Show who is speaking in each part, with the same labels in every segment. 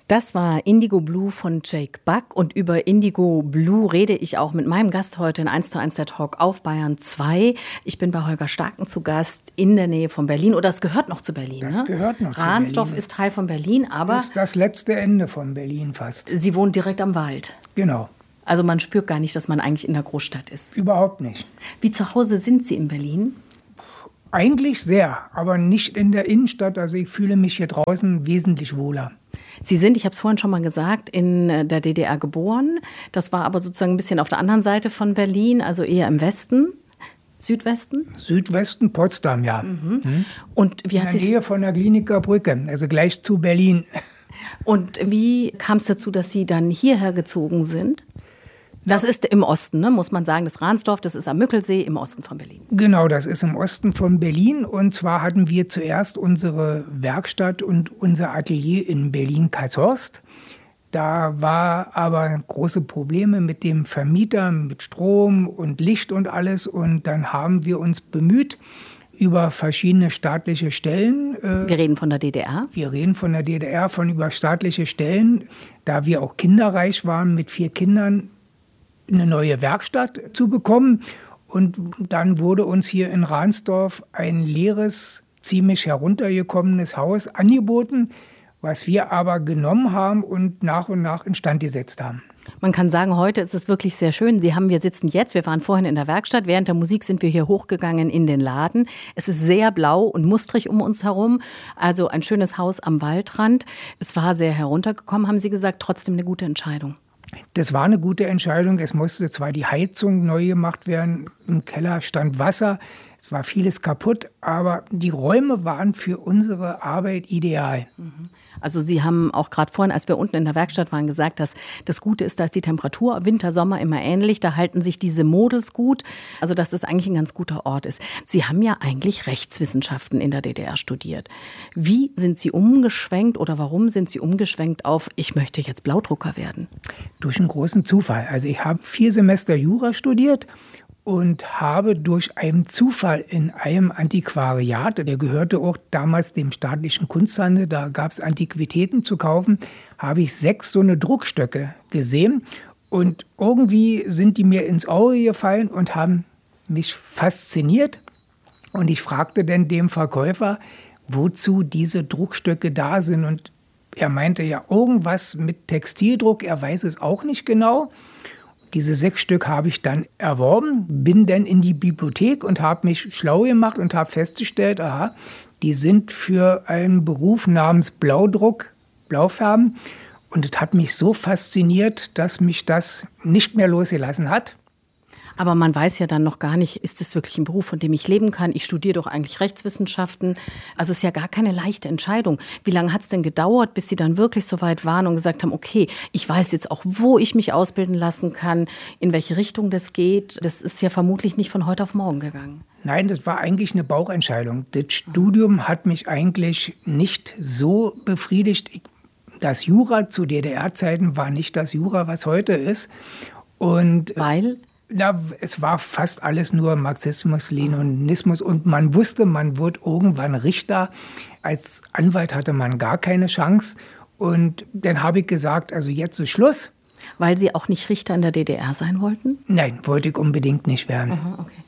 Speaker 1: Das war Indigo Blue von Jake Buck und über Indigo Blue rede ich auch mit meinem Gast heute in 1:1 der Talk auf Bayern 2. Ich bin bei Holger Starken zu Gast in der Nähe von Berlin. Oder es gehört noch zu Berlin,
Speaker 2: Das gehört noch zu Berlin.
Speaker 1: Ransdorf ist Teil von Berlin, aber...
Speaker 2: Das ist das letzte Ende von Berlin fast.
Speaker 1: Sie wohnen direkt am Wald.
Speaker 2: Genau.
Speaker 1: Also man spürt gar nicht, dass man eigentlich in der Großstadt ist.
Speaker 2: Überhaupt nicht.
Speaker 1: Wie zu Hause sind Sie in Berlin?
Speaker 2: Eigentlich sehr, aber nicht in der Innenstadt. Also ich fühle mich hier draußen wesentlich wohler.
Speaker 1: Sie sind, ich habe es vorhin schon mal gesagt, in der DDR geboren. Das war aber sozusagen ein bisschen auf der anderen Seite von Berlin, also eher im Westen, Südwesten?
Speaker 2: Südwesten, Potsdam, ja.
Speaker 1: Und wie
Speaker 2: in
Speaker 1: hat
Speaker 2: der Nähe von der Kliniker Brücke, also gleich zu Berlin.
Speaker 1: Und wie kam es dazu, dass Sie dann hierher gezogen sind? Das ist im Osten, ne, muss man sagen, das Ransdorf, das ist am Mückelsee im Osten von Berlin.
Speaker 2: Genau, das ist im Osten von Berlin. Und zwar hatten wir zuerst unsere Werkstatt und unser Atelier in Berlin-Karlshorst. Da war aber große Probleme mit dem Vermieter, mit Strom und Licht und alles. Und dann haben wir uns bemüht über verschiedene staatliche Stellen.
Speaker 1: Wir reden von der DDR?
Speaker 2: Wir reden von der DDR, von über staatliche Stellen. Da wir auch kinderreich waren mit 4 Kindern, eine neue Werkstatt zu bekommen. Und dann wurde uns hier in Ransdorf ein leeres, ziemlich heruntergekommenes Haus angeboten, was wir aber genommen haben und nach instand gesetzt haben.
Speaker 1: Man kann sagen, heute ist es wirklich sehr schön. Wir sitzen jetzt, wir waren vorhin in der Werkstatt, während der Musik sind wir hier hochgegangen in den Laden. Es ist sehr blau und mustrig um uns herum, also ein schönes Haus am Waldrand. Es war sehr heruntergekommen, haben Sie gesagt, trotzdem eine gute Entscheidung.
Speaker 2: Das war eine gute Entscheidung. Es musste zwar die Heizung neu gemacht werden, im Keller stand Wasser, es war vieles kaputt, aber die Räume waren für unsere Arbeit ideal.
Speaker 1: Also Sie haben auch gerade vorhin, als wir unten in der Werkstatt waren, gesagt, dass das Gute ist, da ist die Temperatur Winter, Sommer immer ähnlich, da halten sich diese Models gut, also dass das eigentlich ein ganz guter Ort ist. Sie haben ja eigentlich Rechtswissenschaften in der DDR studiert. Wie sind Sie umgeschwenkt oder warum sind Sie umgeschwenkt auf, ich möchte jetzt Blaudrucker werden?
Speaker 2: Durch einen großen Zufall. Also ich habe 4 Semester Jura studiert und habe durch einen Zufall in einem Antiquariat, der gehörte auch damals dem staatlichen Kunsthandel, da gab es Antiquitäten zu kaufen, habe ich 6 so eine Druckstöcke gesehen und irgendwie sind die mir ins Auge gefallen und haben mich fasziniert. Und ich fragte dann dem Verkäufer, wozu diese Druckstöcke da sind, und er meinte ja irgendwas mit Textildruck, er weiß es auch nicht genau. Diese 6 Stück habe ich dann erworben, bin dann in die Bibliothek und habe mich schlau gemacht und habe festgestellt, aha, die sind für einen Beruf namens Blaudruck, Blaufärben. Und es hat mich so fasziniert, dass mich das nicht mehr losgelassen hat.
Speaker 1: Aber man weiß ja dann noch gar nicht, ist es wirklich ein Beruf, von dem ich leben kann? Ich studiere doch eigentlich Rechtswissenschaften. Also es ist ja gar keine leichte Entscheidung. Wie lange hat es denn gedauert, bis Sie dann wirklich so weit waren und gesagt haben, okay, ich weiß jetzt auch, wo ich mich ausbilden lassen kann, in welche Richtung das geht? Das ist ja vermutlich nicht von heute auf morgen gegangen.
Speaker 2: Nein, das war eigentlich eine Bauchentscheidung. Das Studium hat mich eigentlich nicht so befriedigt. Das Jura zu DDR-Zeiten war nicht das Jura, was heute ist. Und
Speaker 1: weil?
Speaker 2: Na, es war fast alles nur Marxismus, Leninismus und man wusste, man wird irgendwann Richter. Als Anwalt hatte man gar keine Chance. Und dann habe ich gesagt, also jetzt ist Schluss.
Speaker 1: Weil Sie auch nicht Richter in der DDR sein wollten?
Speaker 2: Nein, wollte ich unbedingt nicht werden.
Speaker 1: Aha, okay.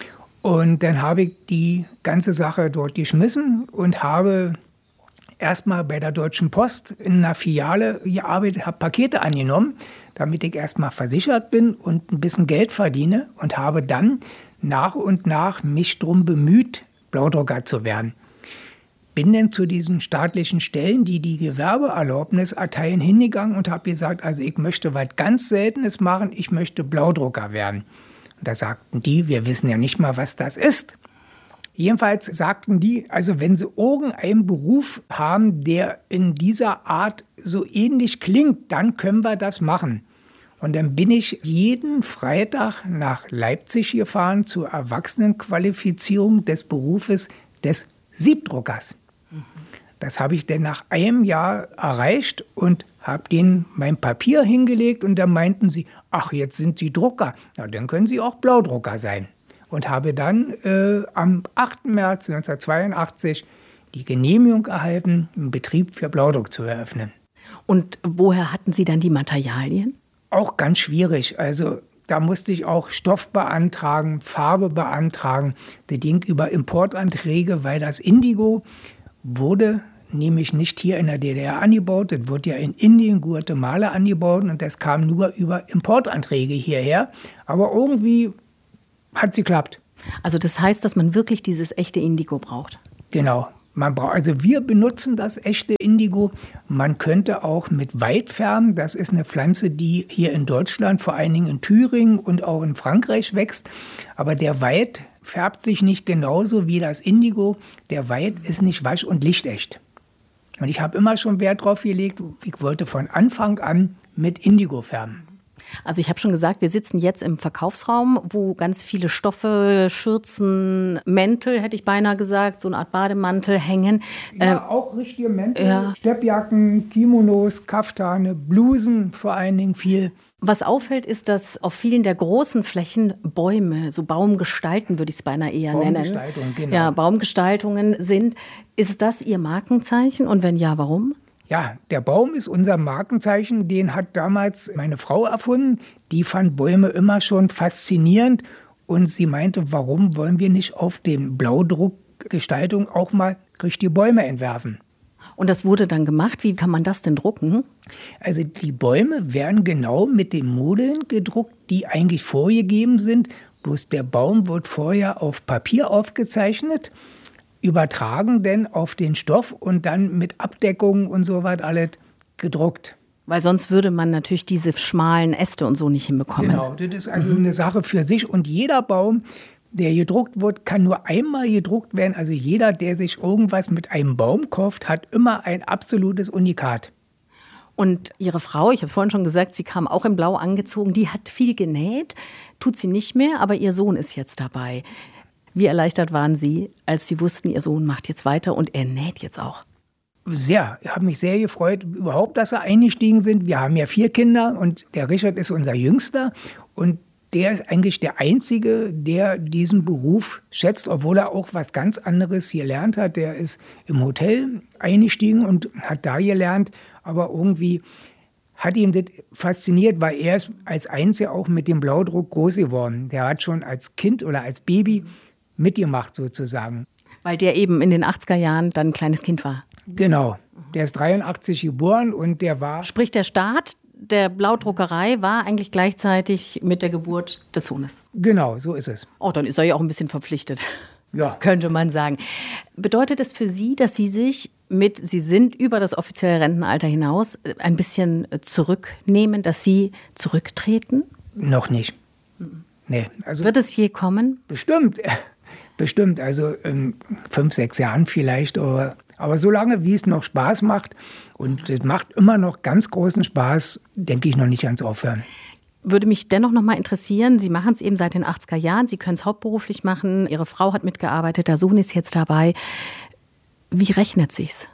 Speaker 2: Und dann habe ich die ganze Sache dort geschmissen und habe erstmal bei der Deutschen Post in einer Filiale gearbeitet, habe Pakete angenommen, damit ich erstmal versichert bin und ein bisschen Geld verdiene, und habe dann nach und nach mich darum bemüht, Blaudrucker zu werden. Bin dann zu diesen staatlichen Stellen, die die Gewerbeerlaubnis erteilen, hingegangen und habe gesagt, also ich möchte was ganz Seltenes machen, ich möchte Blaudrucker werden. Und da sagten die, wir wissen ja nicht mal, was das ist. Jedenfalls sagten die, also wenn Sie irgendeinen Beruf haben, der in dieser Art so ähnlich klingt, dann können wir das machen. Und dann bin ich jeden Freitag nach Leipzig gefahren zur Erwachsenenqualifizierung des Berufes des Siebdruckers. Das habe ich dann nach einem Jahr erreicht und habe denen mein Papier hingelegt und dann meinten sie, ach, jetzt sind Sie Drucker, na, dann können Sie auch Blaudrucker sein. Und habe dann am 8. März 1982 die Genehmigung erhalten, einen Betrieb für Blaudruck zu eröffnen.
Speaker 1: Und woher hatten Sie dann die Materialien?
Speaker 2: Auch ganz schwierig. Also da musste ich auch Stoff beantragen, Farbe beantragen. Das ging über Importanträge, weil das Indigo wurde nämlich nicht hier in der DDR angebaut. Das wird ja in Indien, Guatemala angebaut und das kam nur über Importanträge hierher. Aber irgendwie hat es geklappt.
Speaker 1: Also das heißt, dass man wirklich dieses echte Indigo braucht?
Speaker 2: Genau. Also wir benutzen das echte Indigo. Man könnte auch mit Weid färben. Das ist eine Pflanze, die hier in Deutschland, vor allen Dingen in Thüringen und auch in Frankreich wächst. Aber der Weid färbt sich nicht genauso wie das Indigo. Der Weid ist nicht wasch- und lichtecht. Und ich habe immer schon Wert drauf gelegt, ich wollte von Anfang an mit Indigo färben.
Speaker 1: Also ich habe schon gesagt, wir sitzen jetzt im Verkaufsraum, wo ganz viele Stoffe, Schürzen, Mäntel, hätte ich beinahe gesagt, so eine Art Bademantel hängen.
Speaker 2: Ja, auch richtige Mäntel, Steppjacken, Kimonos, Kaftane, Blusen vor allen Dingen viel.
Speaker 1: Was auffällt, ist, dass auf vielen der großen Flächen Bäume, so Baumgestalten würde ich es beinahe eher nennen.
Speaker 2: Baumgestaltung, genau.
Speaker 1: Ja, Baumgestaltungen sind. Ist das Ihr Markenzeichen und wenn ja, warum?
Speaker 2: Ja, der Baum ist unser Markenzeichen. Den hat damals meine Frau erfunden. Die fand Bäume immer schon faszinierend. Und sie meinte, warum wollen wir nicht auf den Blaudruckgestaltung auch mal richtige Bäume entwerfen?
Speaker 1: Und das wurde dann gemacht. Wie kann man das denn drucken?
Speaker 2: Also die Bäume werden genau mit den Modeln gedruckt, die eigentlich vorgegeben sind. Bloß der Baum wird vorher auf Papier aufgezeichnet, übertragen denn auf den Stoff und dann mit Abdeckungen und so was alles gedruckt.
Speaker 1: Weil sonst würde man natürlich diese schmalen Äste und so nicht hinbekommen.
Speaker 2: Genau, das ist also eine Sache für sich. Und jeder Baum, der gedruckt wird, kann nur einmal gedruckt werden. Also jeder, der sich irgendwas mit einem Baum kauft, hat immer ein absolutes Unikat.
Speaker 1: Und Ihre Frau, ich habe vorhin schon gesagt, sie kam auch in Blau angezogen, die hat viel genäht, tut sie nicht mehr, aber ihr Sohn ist jetzt dabei. Wie erleichtert waren Sie, als Sie wussten, Ihr Sohn macht jetzt weiter und er näht jetzt auch?
Speaker 2: Sehr. Ich habe mich sehr gefreut, überhaupt, dass sie eingestiegen sind. Wir haben ja 4 Kinder und der Richard ist unser Jüngster. Und der ist eigentlich der Einzige, der diesen Beruf schätzt, obwohl er auch was ganz anderes gelernt hat. Der ist im Hotel eingestiegen und hat da gelernt. Aber irgendwie hat ihn das fasziniert, weil er ist als Einziger auch mit dem Blaudruck groß geworden. Der hat schon als Kind oder als Baby mitgemacht sozusagen.
Speaker 1: Weil der eben in den 80er Jahren dann ein kleines Kind war.
Speaker 2: Genau. Der ist 83 geboren und der war...
Speaker 1: Sprich, der Start der Blaudruckerei war eigentlich gleichzeitig mit der Geburt des Sohnes.
Speaker 2: Genau, so ist es.
Speaker 1: Oh, dann ist er ja auch ein bisschen verpflichtet.
Speaker 2: Ja.
Speaker 1: Könnte man sagen. Bedeutet es für Sie, dass Sie sich Sie sind über das offizielle Rentenalter hinaus ein bisschen zurücknehmen, dass Sie zurücktreten?
Speaker 2: Noch nicht. Nee, also
Speaker 1: wird es je kommen?
Speaker 2: Bestimmt. Bestimmt, also in 5, 6 Jahren vielleicht. Aber solange, wie es noch Spaß macht, und es macht immer noch ganz großen Spaß, denke ich noch nicht ans Aufhören.
Speaker 1: Würde mich dennoch noch mal interessieren, Sie machen es eben seit den 80er Jahren, Sie können es hauptberuflich machen, Ihre Frau hat mitgearbeitet, der Sohn ist jetzt dabei. Wie rechnet sich's?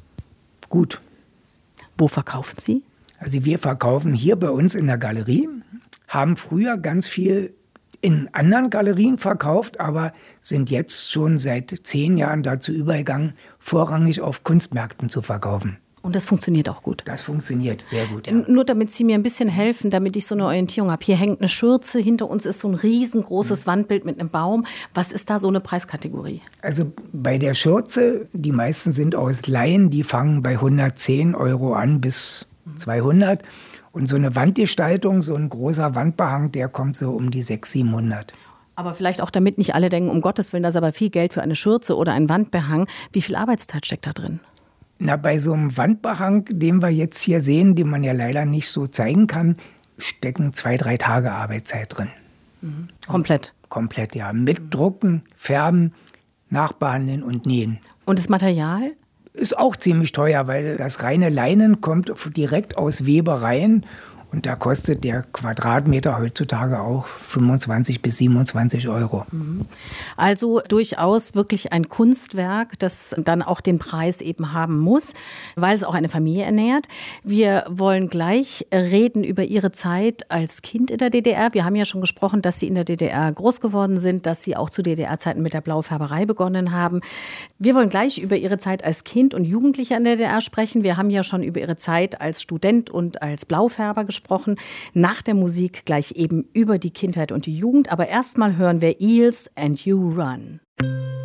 Speaker 2: Gut.
Speaker 1: Wo verkaufen Sie?
Speaker 2: Also wir verkaufen hier bei uns in der Galerie, haben früher ganz viel in anderen Galerien verkauft, aber sind jetzt schon seit 10 Jahren dazu übergegangen, vorrangig auf Kunstmärkten zu verkaufen.
Speaker 1: Und das funktioniert auch gut?
Speaker 2: Das funktioniert sehr gut, ja.
Speaker 1: Nur damit Sie mir ein bisschen helfen, damit ich so eine Orientierung habe. Hier hängt eine Schürze, hinter uns ist so ein riesengroßes Wandbild mit einem Baum. Was ist da so eine Preiskategorie?
Speaker 2: Also bei der Schürze, die meisten sind aus Leinen, die fangen bei 110 € an bis 200. Und so eine Wandgestaltung, so ein großer Wandbehang, der kommt so um die 600, 700.
Speaker 1: Aber vielleicht auch, damit nicht alle denken, um Gottes Willen, das ist aber viel Geld für eine Schürze oder einen Wandbehang. Wie viel Arbeitszeit steckt da drin?
Speaker 2: Na, bei so einem Wandbehang, den wir jetzt hier sehen, den man ja leider nicht so zeigen kann, stecken 2, 3 Tage Arbeitszeit drin.
Speaker 1: Mhm. Komplett?
Speaker 2: Komplett, ja. Mit Drucken, Färben, Nachbehandeln und Nähen.
Speaker 1: Und das Material? Ist
Speaker 2: auch ziemlich teuer, weil das reine Leinen kommt direkt aus Webereien. Und da kostet der Quadratmeter heutzutage auch 25 bis 27 Euro.
Speaker 1: Also durchaus wirklich ein Kunstwerk, das dann auch den Preis eben haben muss, weil es auch eine Familie ernährt. Wir wollen gleich reden über Ihre Zeit als Kind in der DDR. Wir haben ja schon gesprochen, dass Sie in der DDR groß geworden sind, dass Sie auch zu DDR-Zeiten mit der Blaufärberei begonnen haben. Wir wollen gleich über Ihre Zeit als Kind und Jugendlicher in der DDR sprechen. Wir haben ja schon über Ihre Zeit als Student und als Blaufärber gesprochen. Nach der Musik gleich eben über die Kindheit und die Jugend. Aber erstmal hören wir Eels and You Run.